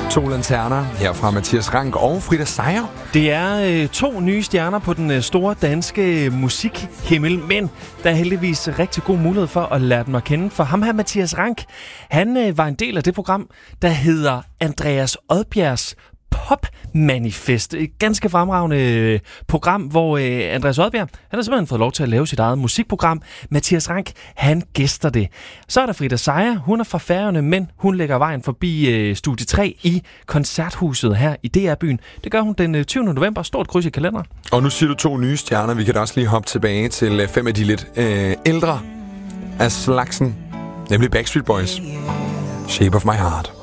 To lanterner her fra Mathias Rank og Frida Seier. Det er 2 nye stjerner på den store danske musikhimmel, men der er heldigvis rigtig god mulighed for at lære dem at kende. For ham her, Mathias Rank, han var en del af det program, der hedder Andreas Odbjergs Popmanifest. Et ganske fremragende program, hvor Andreas Odbjerg, han har simpelthen fået lov til at lave sit eget musikprogram. Mathias Rank, han gæster det. Så er der Frida Seier, hun er fra Færøerne, men hun lægger vejen forbi Studie 3 i Koncerthuset her i DR-byen. Det gør hun den 20. november. Stort kryds i kalenderen. Og nu siger du 2 nye stjerner. Vi kan da også lige hoppe tilbage til 5 af de lidt ældre af slagsen, nemlig Backstreet Boys. Shape of My Heart.